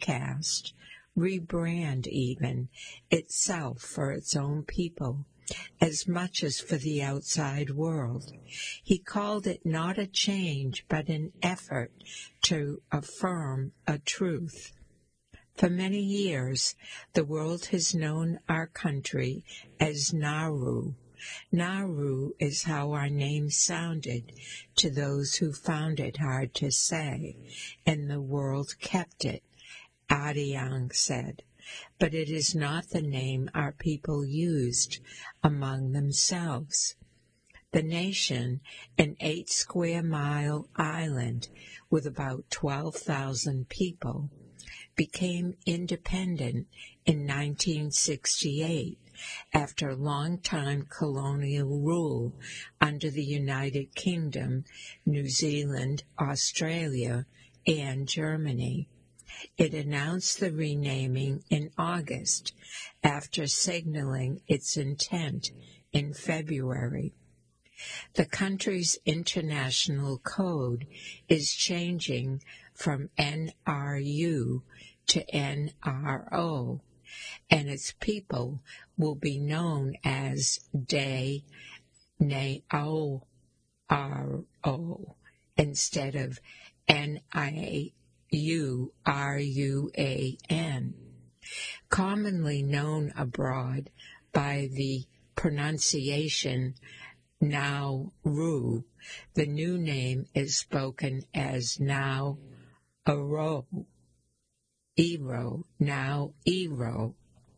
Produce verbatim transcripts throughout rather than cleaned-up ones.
recast, rebrand even, itself for its own people, as much as for the outside world. He called it not a change, but an effort to affirm a truth. For many years, the world has known our country as Nauru. Nauru is how our name sounded to those who found it hard to say, and the world kept it, Adiang said. But it is not the name our people used among themselves. The nation, an eight-square-mile island with about twelve thousand people, became independent in nineteen sixty-eight after long-time colonial rule under the United Kingdom, New Zealand, Australia, and Germany. It announced the renaming in August after signaling its intent in February. The country's international code is changing from N R U to N R O, and its people will be known as De Nao R O instead of N I U R U A N. Commonly known abroad by the pronunciation Nauru, the new name is spoken as Now Ero, Ero, Now Ero.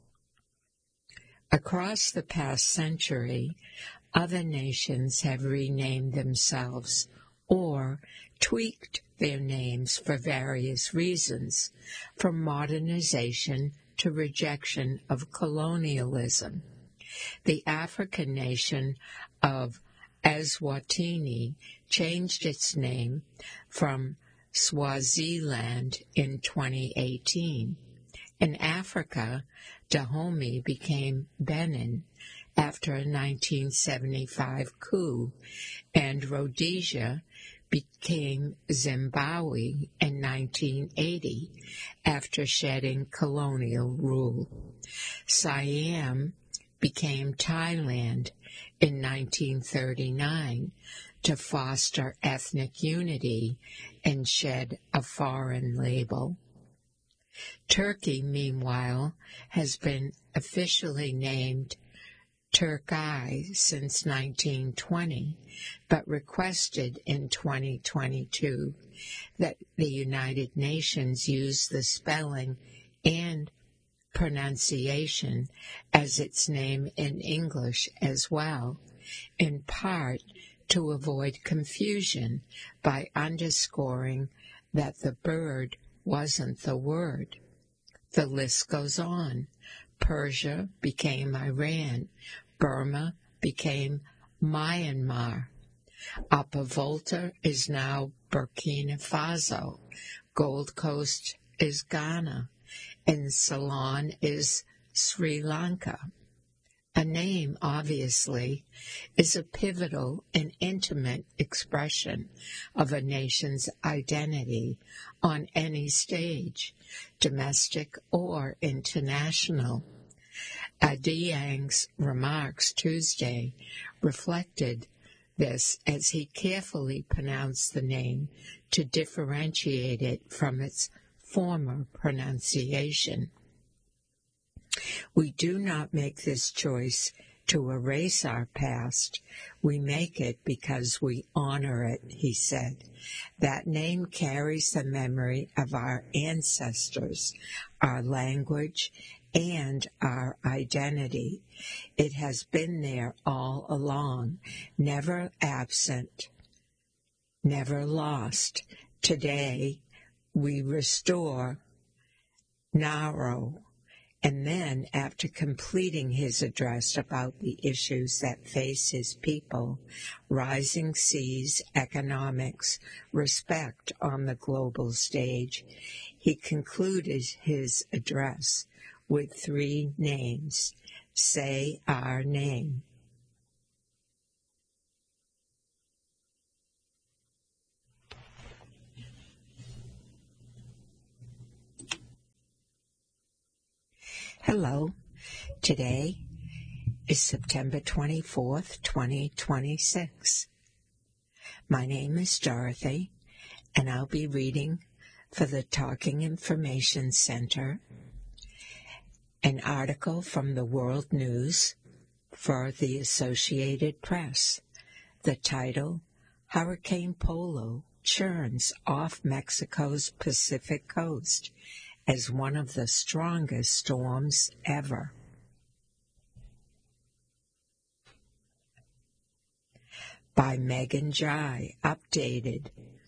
Across the past century, other nations have renamed themselves or tweaked their names for various reasons, from modernization to rejection of colonialism. The African nation of Eswatini changed its name from Swaziland in twenty eighteen. In Africa, Dahomey became Benin after a nineteen seventy-five coup, and Rhodesia became Zimbabwe in nineteen eighty after shedding colonial rule. Siam became Thailand in nineteen thirty-nine to foster ethnic unity and shed a foreign label. Turkey, meanwhile, has been officially named Turkey since nineteen twenty, but requested in twenty twenty-two that the United Nations use the spelling and pronunciation as its name in English as well, in part to avoid confusion by underscoring that the bird wasn't the word. The list goes on. Persia became Iran. Burma became Myanmar. Upper Volta is now Burkina Faso. Gold Coast is Ghana. And Ceylon is Sri Lanka. A name, obviously, is a pivotal and intimate expression of a nation's identity on any stage, domestic or international. Adiang's remarks Tuesday reflected this as he carefully pronounced the name to differentiate it from its former pronunciation. We do not make this choice to erase our past. We make it because we honor it, he said. That name carries the memory of our ancestors, our language, and our identity. It has been there all along, never absent, never lost. Today, we restore Nauru. And then, after completing his address about the issues that face his people, rising seas, economics, respect on the global stage, he concluded his address with three names. Say our name. Hello. Today is September twenty-fourth, twenty twenty-six. My name is Dorothy, and I'll be reading for the Talking Information Center an article from the World News for the Associated Press. The title, Hurricane Polo churns off Mexico's Pacific coast as one of the strongest storms ever. By Megan Jai, updated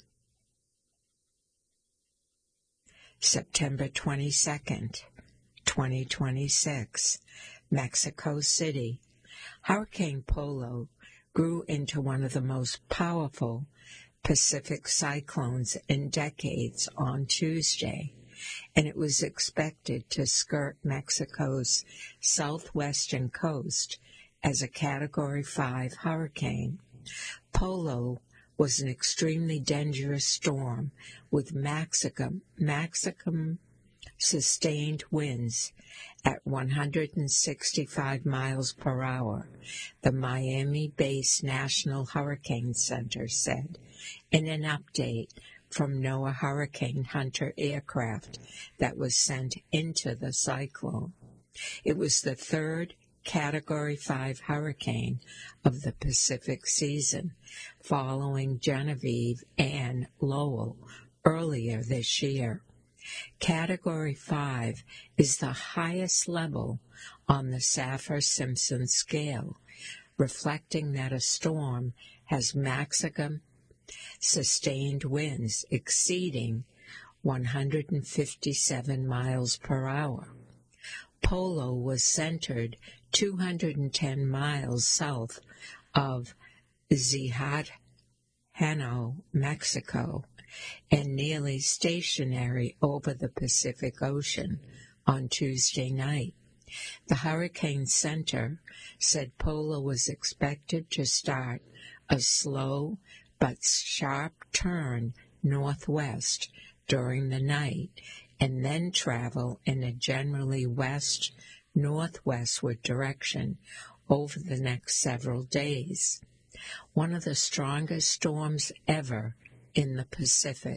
September twenty-second, twenty twenty-six, Mexico City. Hurricane Polo grew into one of the most powerful Pacific cyclones in decades on Tuesday, and it was expected to skirt Mexico's southwestern coast as a Category five hurricane. Polo was an extremely dangerous storm with maximum, maximum sustained winds at one hundred sixty-five miles per hour, the Miami-based National Hurricane Center said in an update from NOAA Hurricane Hunter aircraft that was sent into the cyclone. It was the third Category five hurricane of the Pacific season, following Genevieve and Lowell earlier this year. Category five is the highest level on the Saffir-Simpson scale, reflecting that a storm has maximum sustained winds exceeding one hundred fifty-seven miles per hour. Polo was centered two hundred ten miles south of Zihuatanejo, Mexico, and nearly stationary over the Pacific Ocean on Tuesday night. The Hurricane Center said Polo was expected to start a slow but sharp turn northwest during the night and then travel in a generally west-northwestward direction over the next several days. One of the strongest storms ever in the Pacific.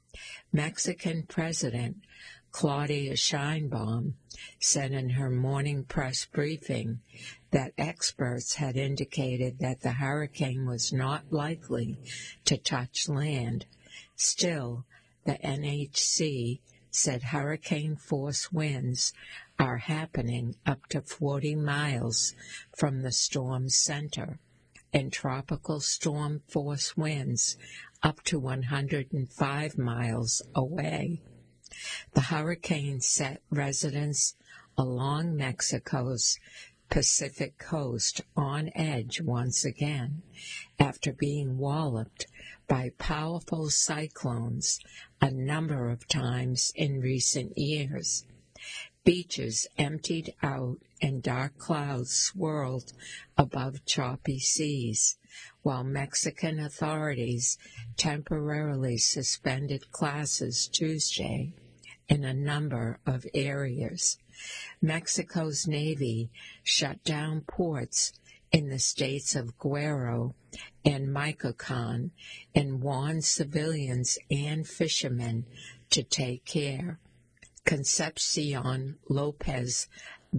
Mexican President Claudia Sheinbaum said in her morning press briefing that experts had indicated that the hurricane was not likely to touch land. Still, the N H C said hurricane-force winds are happening up to forty miles from the storm's center, and tropical storm-force winds up to one hundred five miles away. The hurricane set residents along Mexico's Pacific coast on edge once again after being walloped by powerful cyclones a number of times in recent years. Beaches emptied out and dark clouds swirled above choppy seas, while Mexican authorities temporarily suspended classes Tuesday in a number of areas. Mexico's Navy shut down ports in the states of Guerrero and Michoacan and warned civilians and fishermen to take care. Concepcion Lopez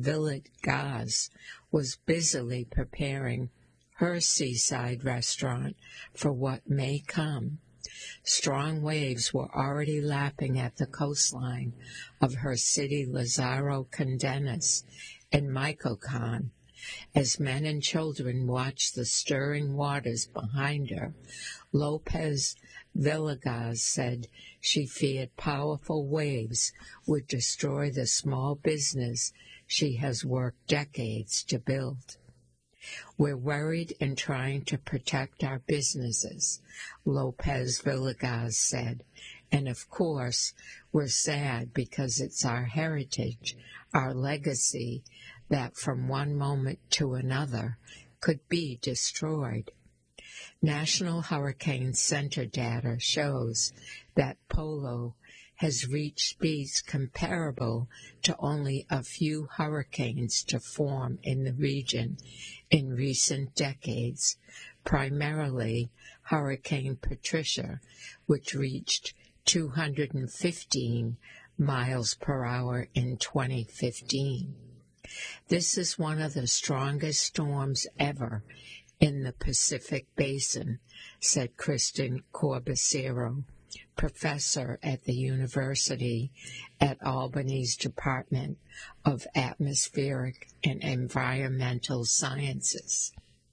Villegas was busily preparing her seaside restaurant for what may come. Strong waves were already lapping at the coastline of her city Lazaro Cardenas and Michoacan. As men and children watched the stirring waters behind her, Lopez Villegas said she feared powerful waves would destroy the small business she has worked decades to build. We're worried and trying to protect our businesses, Lopez Villegas said. And of course, we're sad because it's our heritage, our legacy, that from one moment to another could be destroyed. National Hurricane Center data shows that Polo has reached speeds comparable to only a few hurricanes to form in the region in recent decades, primarily Hurricane Patricia, which reached two hundred fifteen miles per hour in twenty fifteen. This is one of the strongest storms ever in the Pacific Basin, said Kristen Corbacero, professor at the University at Albany's Department of Atmospheric and Environmental Sciences.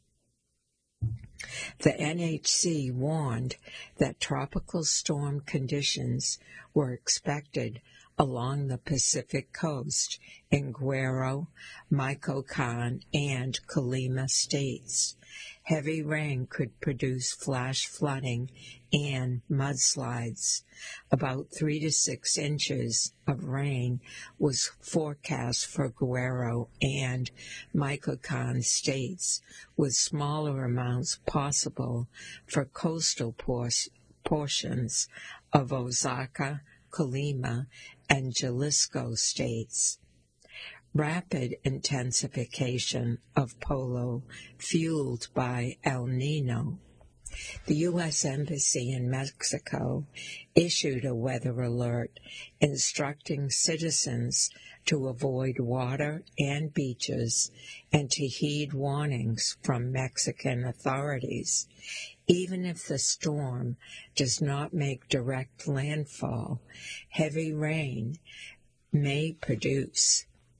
The N H C warned that tropical storm conditions were expected along the Pacific coast in Guerrero, Michoacan, and Colima states. Heavy rain could produce flash flooding and mudslides. About three to six inches of rain was forecast for Guerrero and Michoacan states, with smaller amounts possible for coastal por- portions of Oaxaca, Colima, and Jalisco states. Rapid intensification of Polo fueled by El Nino. The U S Embassy in Mexico issued a weather alert instructing citizens to avoid water and beaches and to heed warnings from Mexican authorities. Even if the storm does not make direct landfall, heavy rain may produce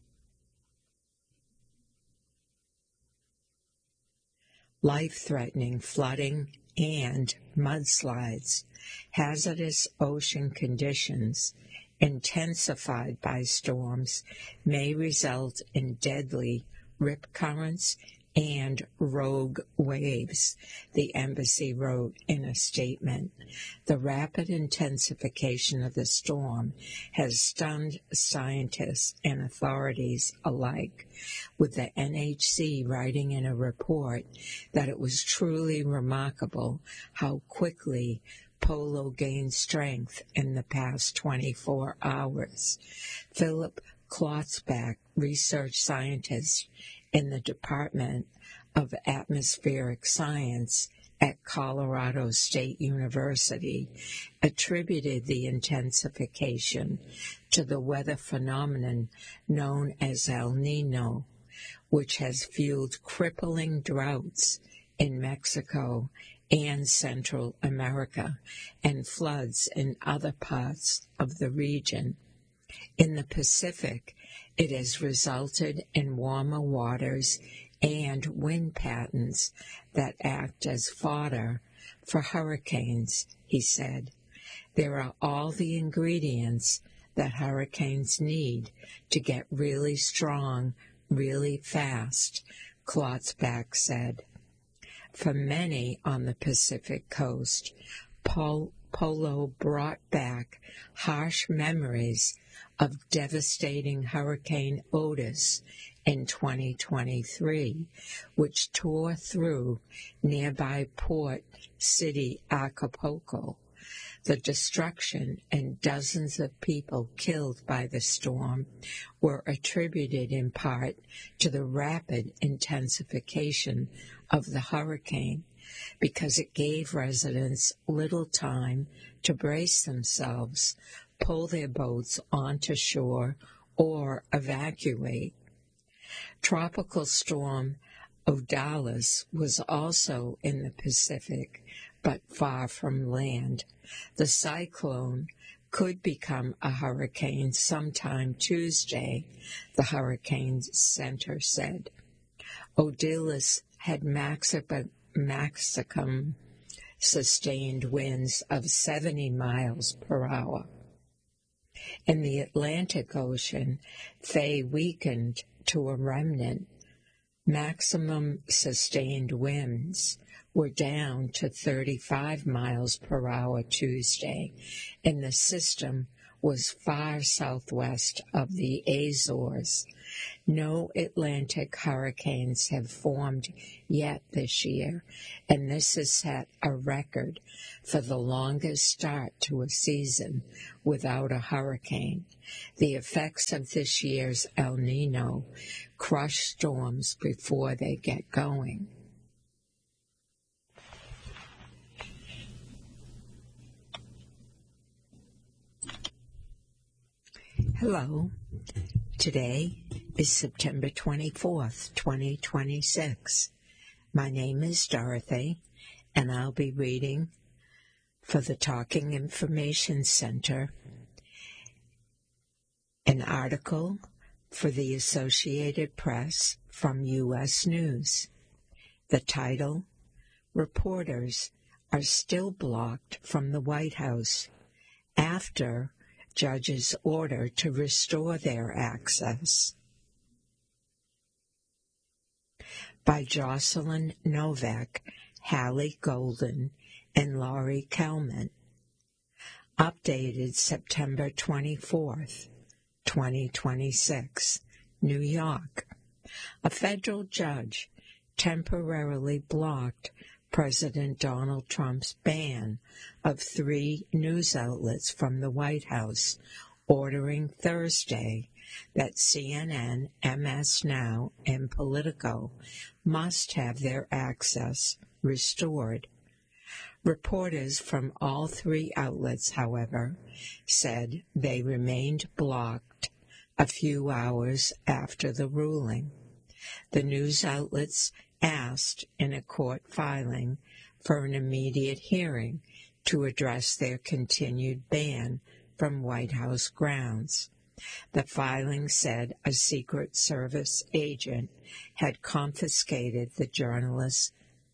life-threatening flooding and mudslides. Hazardous ocean conditions, intensified by storms, may result in deadly rip currents and rogue waves, the embassy wrote in a statement. The rapid intensification of the storm has stunned scientists and authorities alike, with the N H C writing in a report that it was truly remarkable how quickly Polo gained strength in the past twenty-four hours. Philip Klotzbach, research scientist in the Department of Atmospheric Science at Colorado State University, attributed the intensification to the weather phenomenon known as El Nino, which has fueled crippling droughts in Mexico and Central America and floods in other parts of the region. In the Pacific, it has resulted in warmer waters and wind patterns that act as fodder for hurricanes, he said. There are all the ingredients that hurricanes need to get really strong, really fast, Klotzbach said. For many on the Pacific coast, Pol- Polo brought back harsh memories of devastating Hurricane Otis in twenty twenty-three, which tore through nearby port city Acapulco. The destruction and dozens of people killed by the storm were attributed in part to the rapid intensification of the hurricane, because it gave residents little time to brace themselves, pull their boats onto shore, or evacuate. Tropical storm Odalis was also in the Pacific, but far from land. The cyclone could become a hurricane sometime Tuesday, the Hurricane Center said. Odalis had maximum, maximum sustained winds of seventy miles per hour. In the Atlantic Ocean, Faye weakened to a remnant. Maximum sustained winds were down to thirty-five miles per hour Tuesday, and the system was far southwest of the Azores. No Atlantic hurricanes have formed yet this year, and this has set a record for the longest start to a season without a hurricane. The effects of this year's El Nino crush storms before they get going. Hello. Today is September twenty-fourth, twenty twenty-six. My name is Dorothy, and I'll be reading for the Talking Information Center an article for the Associated Press from U S News. The title, Reporters Are Still Blocked from the White House After Judge's Order to Restore Their Access. By Jocelyn Novak, Hallie Golden, and Laurie Kelman. Updated September twenty-fourth, twenty twenty-six, New York. A federal judge temporarily blocked President Donald Trump's ban of three news outlets from the White House, ordering Thursday that C N N, M S Now, and Politico must have their access restored. Reporters from all three outlets, however, said they remained blocked a few hours after the ruling. The news outlets asked in a court filing for an immediate hearing to address their continued ban from White House grounds. The filing said a Secret Service agent had confiscated the journalists'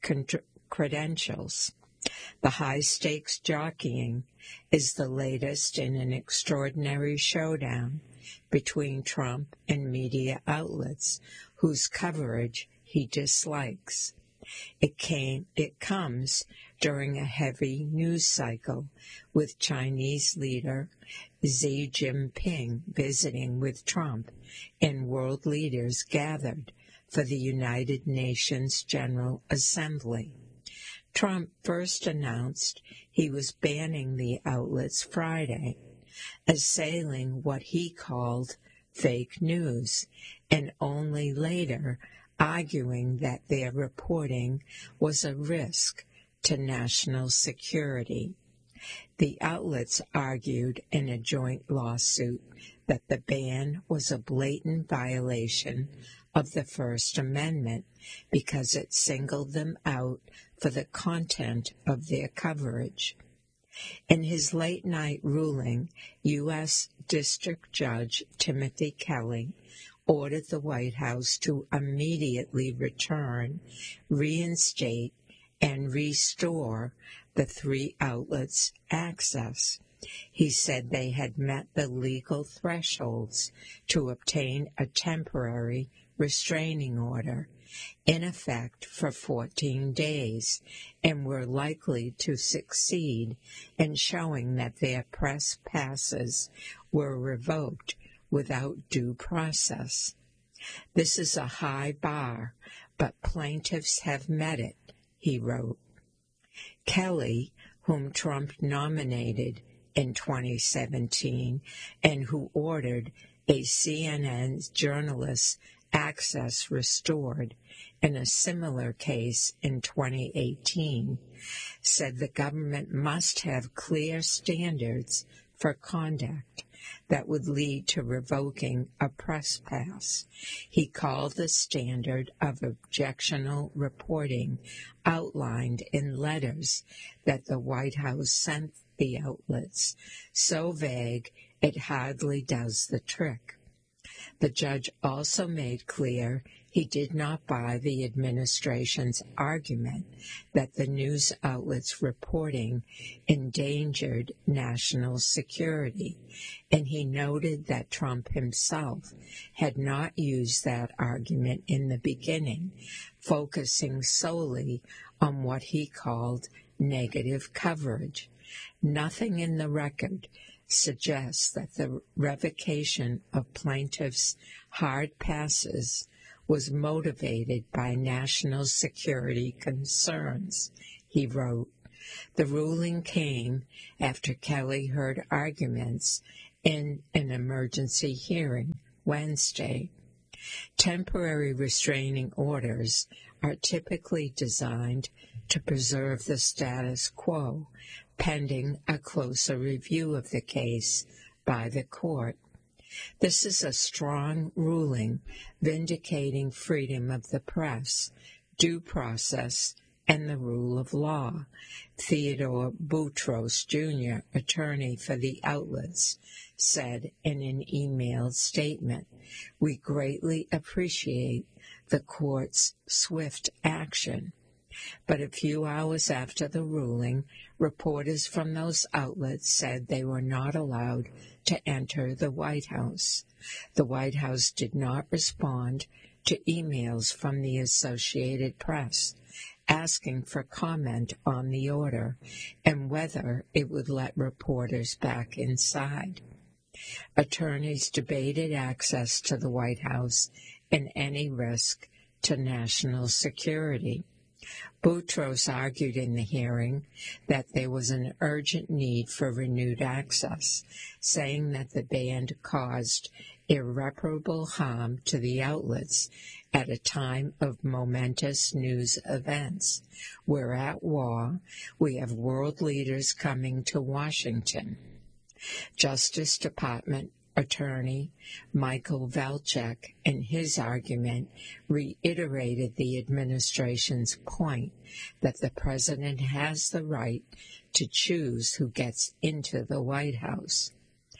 credentials. The high-stakes jockeying is the latest in an extraordinary showdown between Trump and media outlets whose coverage he dislikes. It came, it comes during a heavy news cycle with Chinese leader Xi Jinping visiting with Trump and world leaders gathered for the United Nations General Assembly. Trump first announced he was banning the outlets Friday, assailing what he called fake news, and only later arguing that their reporting was a risk to national security. The outlets argued in a joint lawsuit that the ban was a blatant violation of the First Amendment because it singled them out for the content of their coverage. In his late-night ruling, U S District Judge Timothy Kelly ordered the White House to immediately return, reinstate, and restore the three outlets' access. He said they had met the legal thresholds to obtain a temporary restraining order, in effect for fourteen days, and were likely to succeed in showing that their press passes were revoked without due process. This is a high bar, but plaintiffs have met it, he wrote. Kelly, whom Trump nominated in twenty seventeen and who ordered a C N N journalist's access restored in a similar case in twenty eighteen, said the government must have clear standards for conduct that would lead to revoking a press pass. He called the standard of objectionable reporting outlined in letters that the White House sent the outlets so vague it hardly does the trick. The judge also made clear he did not buy the administration's argument that the news outlets' reporting endangered national security, and he noted that Trump himself had not used that argument in the beginning, focusing solely on what he called negative coverage. Nothing in the record suggests that the revocation of plaintiffs' hard passes was motivated by national security concerns, he wrote. The ruling came after Kelly heard arguments in an emergency hearing Wednesday. Temporary restraining orders are typically designed to preserve the status quo, pending a closer review of the case by the court. This is a strong ruling vindicating freedom of the press, due process, and the rule of law, Theodore Boutros, Junior, attorney for the outlets, said in an emailed statement. We greatly appreciate the court's swift action. But a few hours after the ruling, reporters from those outlets said they were not allowed to enter the White House. The White House did not respond to emails from the Associated Press asking for comment on the order and whether it would let reporters back inside. Attorneys debated access to the White House and any risk to national security. Boutros argued in the hearing that there was an urgent need for renewed access, saying that the ban caused irreparable harm to the outlets at a time of momentous news events. We're at war. We have world leaders coming to Washington. Justice Department Attorney Michael Valchek, in his argument, reiterated the administration's point that the president has the right to choose who gets into the White House.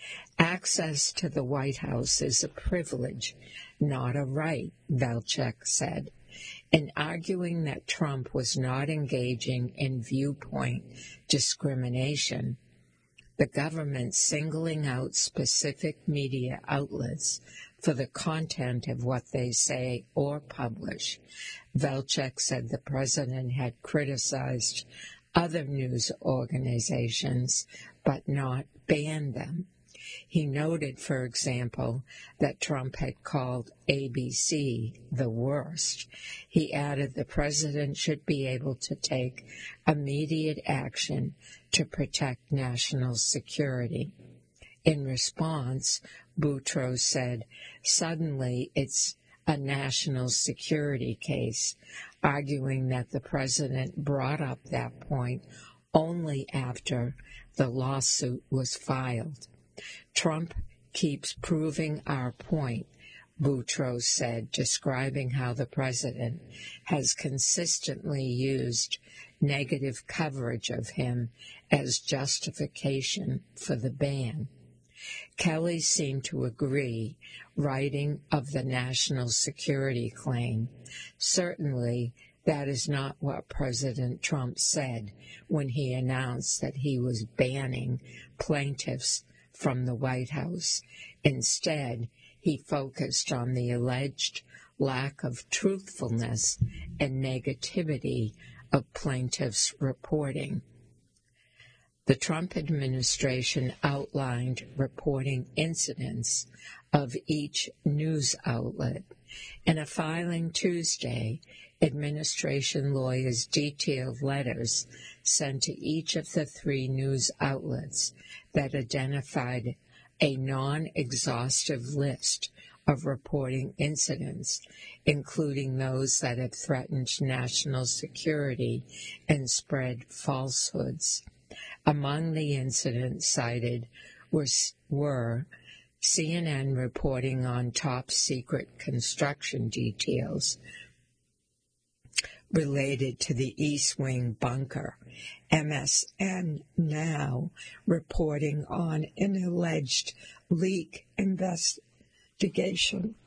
Access to the White House is a privilege, not a right, Valchek said, in arguing that Trump was not engaging in viewpoint discrimination. The government singling out specific media outlets for the content of what they say or publish. Valchek said the president had criticized other news organizations but not banned them. He noted, for example, that Trump had called A B C the worst. He added the president should be able to take immediate action to protect national security. In response, Boutros said, suddenly it's a national security case, arguing that the president brought up that point only after the lawsuit was filed. Trump keeps proving our point, Boutros said, describing how the president has consistently used negative coverage of him as justification for the ban. Kelly seemed to agree, writing of the national security claim. Certainly, that is not what President Trump said when he announced that he was banning plaintiffs from the White House. Instead, he focused on the alleged lack of truthfulness and negativity of plaintiffs' reporting. The Trump administration outlined reporting incidents of each news outlet. In a filing Tuesday, administration lawyers detailed letters sent to each of the three news outlets that identified a non-exhaustive list of reporting incidents, including those that have threatened national security and spread falsehoods. Among the incidents cited were, were C N N reporting on top-secret construction details related to the East Wing bunker, M S N Now reporting on an alleged leak investigation,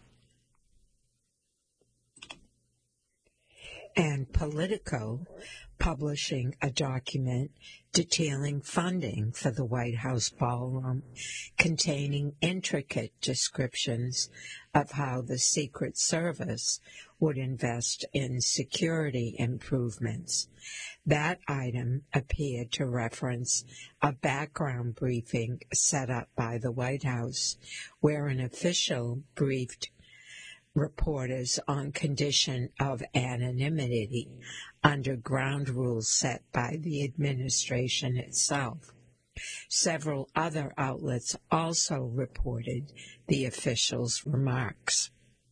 and Politico publishing a document detailing funding for the White House ballroom, containing intricate descriptions of how the Secret Service would invest in security improvements. That item appeared to reference a background briefing set up by the White House, where an official briefed reporters on condition of anonymity under ground rules set by the administration itself. Several other outlets also reported the official's remarks.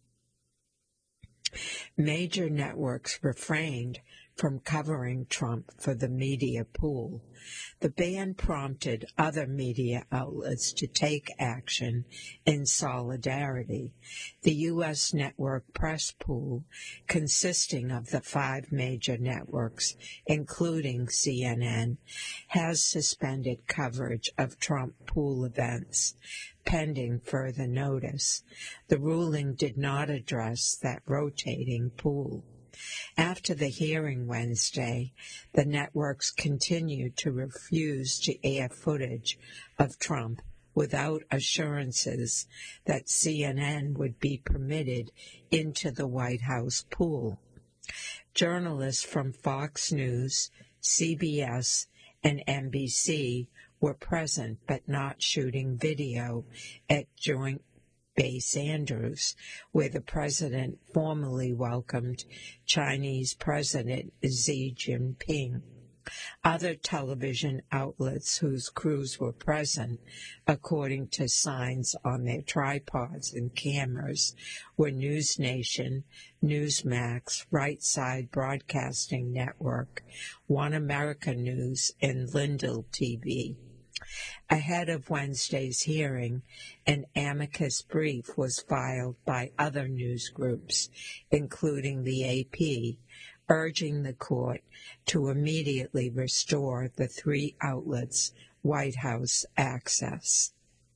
Major networks refrained from covering Trump for the media pool. The ban prompted other media outlets to take action in solidarity. The U S network press pool, consisting of the five major networks, including C N N, has suspended coverage of Trump pool events, pending further notice. The ruling did not address that rotating pool. After the hearing Wednesday, the networks continued to refuse to air footage of Trump without assurances that C N N would be permitted into the White House pool. Journalists from Fox News, C B S, and N B C were present but not shooting video at Joint Base Andrews, where the president formally welcomed Chinese President Xi Jinping. Other television outlets whose crews were present, according to signs on their tripods and cameras, were News Nation, Newsmax, Right Side Broadcasting Network, One America News, and Lindell T V. Ahead of Wednesday's hearing, an amicus brief was filed by other news groups, including the A P, urging the court to immediately restore the three outlets' White House access.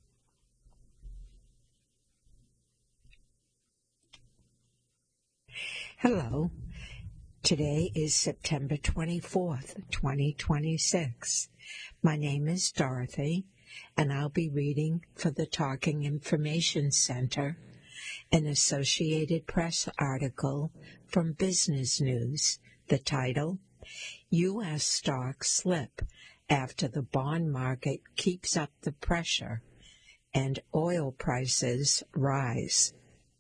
Hello. Today is September twenty-fourth, twenty twenty-six. My name is Dorothy, and I'll be reading for the Talking Information Center an Associated Press article from Business News. The title, U S Stocks Slip After the Bond Market Keeps Up the Pressure and Oil Prices Rise.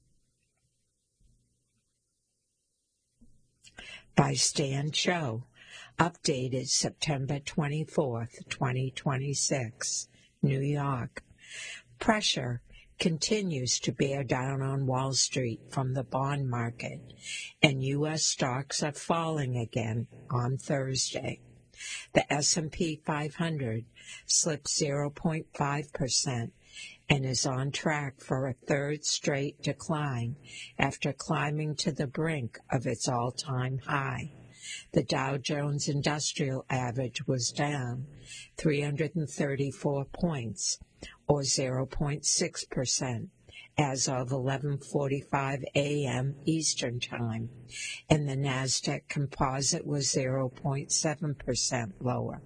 By Stan Cho, updated September twenty-fourth, twenty twenty-six, New York. Pressure continues to bear down on Wall Street from the bond market, and U S stocks are falling again on Thursday. The S and P five hundred slipped zero point five percent and is on track for a third straight decline after climbing to the brink of its all-time high. The Dow Jones Industrial Average was down three hundred thirty-four points, or zero point six percent, as of eleven forty-five a.m. Eastern Time, and the Nasdaq Composite was zero point seven percent lower.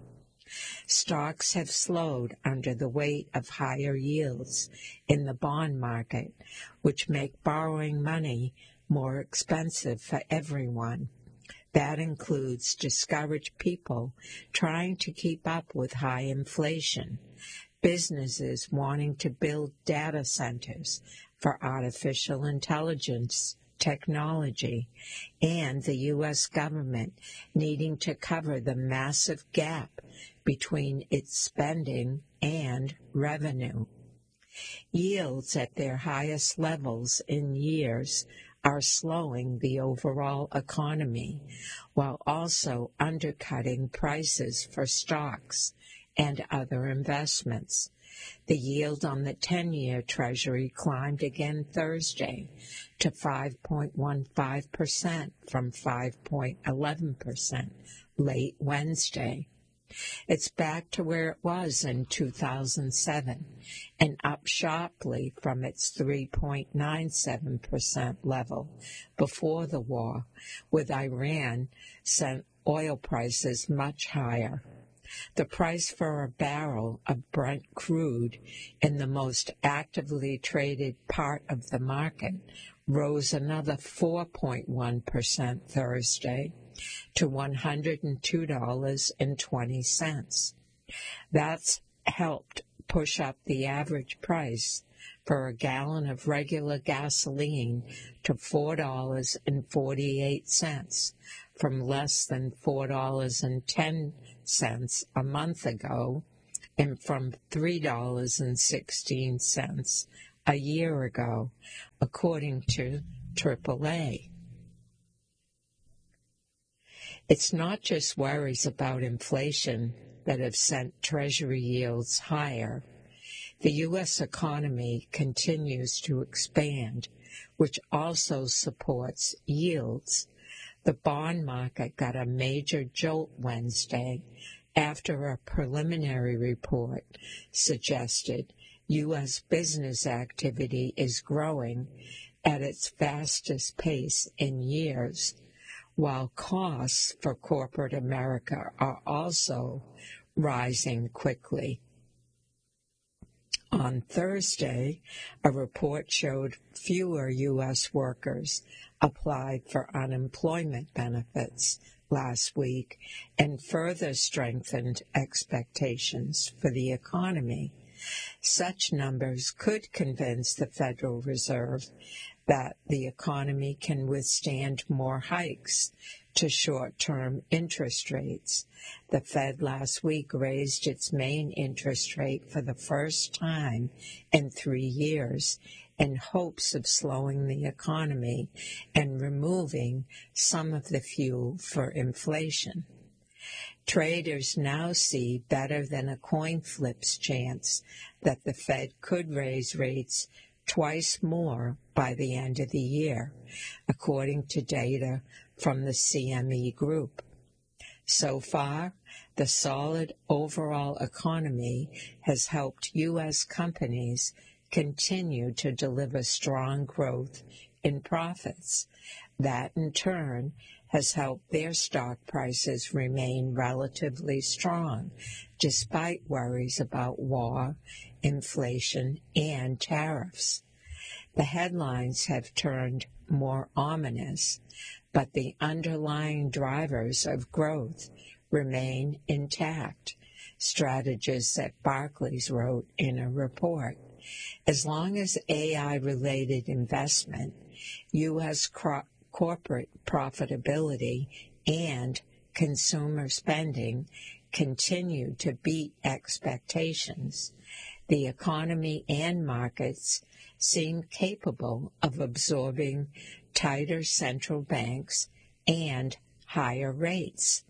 Stocks have slowed under the weight of higher yields in the bond market, which make borrowing money more expensive for everyone. That includes discouraged people trying to keep up with high inflation, businesses wanting to build data centers for artificial intelligence technology, and the U S government needing to cover the massive gap between its spending and revenue. Yields at their highest levels in years are slowing the overall economy, while also undercutting prices for stocks and other investments. The yield on the ten-year Treasury climbed again Thursday to five point one five percent from five point one one percent late Wednesday. It's back to where it was in two thousand seven and up sharply from its three point nine seven percent level before the war, with Iran sent oil prices much higher. The price for a barrel of Brent crude in the most actively traded part of the market rose another four point one percent Thursday to one hundred two dollars and twenty cents. That's helped push up the average price for a gallon of regular gasoline to four dollars and forty-eight cents, from less than four dollars and ten cents a month ago and from three dollars and sixteen cents a year ago, according to triple A. It's not just worries about inflation that have sent Treasury yields higher. The U S economy continues to expand, which also supports yields. The bond market got a major jolt Wednesday after a preliminary report suggested U S business activity is growing at its fastest pace in years, while costs for corporate America are also rising quickly. On Thursday, a report showed fewer U S workers applied for unemployment benefits last week and further strengthened expectations for the economy. Such numbers could convince the Federal Reserve that the economy can withstand more hikes to short-term interest rates. The Fed last week raised its main interest rate for the first time in three years in hopes of slowing the economy and removing some of the fuel for inflation. Traders now see better than a coin flip's chance that the Fed could raise rates twice more by the end of the year, according to data from the C M E Group. So far, the solid overall economy has helped U S companies continue to deliver strong growth in profits. That, in turn, has helped their stock prices remain relatively strong, despite worries about war, inflation, and tariffs. The headlines have turned more ominous, but the underlying drivers of growth remain intact, strategists at Barclays wrote in a report. As long as A I-related investment, U S cro- corporate profitability, and consumer spending continue to beat expectations, the economy and markets seem capable of absorbing tighter central banks and higher rates.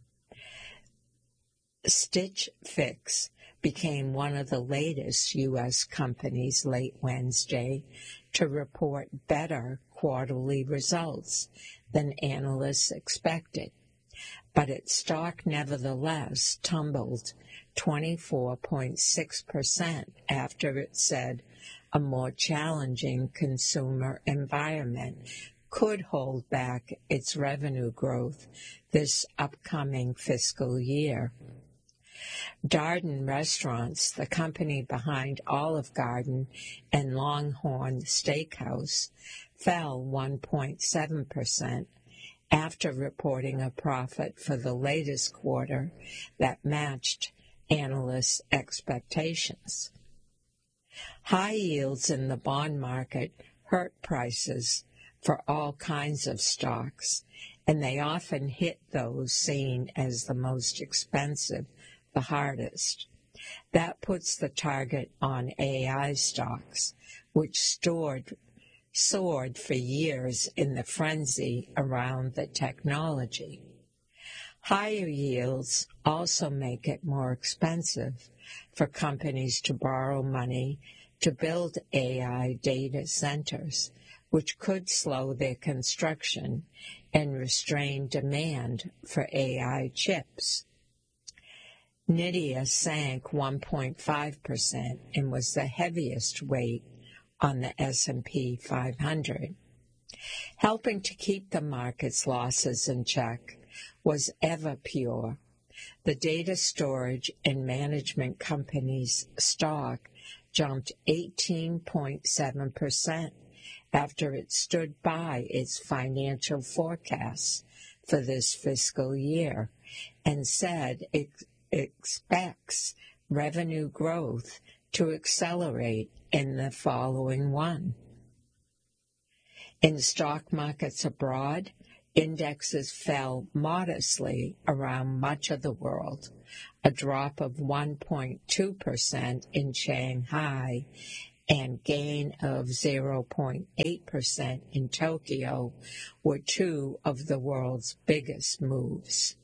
Stitch Fix became one of the latest U S companies late Wednesday to report better quarterly results than analysts expected, but its stock nevertheless tumbled twenty-four point six percent after it said a more challenging consumer environment could hold back its revenue growth this upcoming fiscal year. Darden Restaurants, the company behind Olive Garden and Longhorn Steakhouse, fell one point seven percent after reporting a profit for the latest quarter that matched analysts' expectations. High yields in the bond market hurt prices for all kinds of stocks, and they often hit those seen as the most expensive the hardest. That puts the target on A I stocks, which stored, soared for years in the frenzy around the technology. Higher yields also make it more expensive for companies to borrow money to build A I data centers, which could slow their construction and restrain demand for A I chips. NVIDIA sank one point five percent and was the heaviest weight on the S and P five hundred. Helping to keep the market's losses in check was Everpure, The data storage and management company's stock jumped eighteen point seven percent after it stood by its financial forecasts for this fiscal year and said it expects revenue growth to accelerate in the following one. In stock markets abroad, indexes fell modestly around much of the world, a drop of one point two percent in Shanghai and gain of zero point eight percent in Tokyo were two of the world's biggest moves.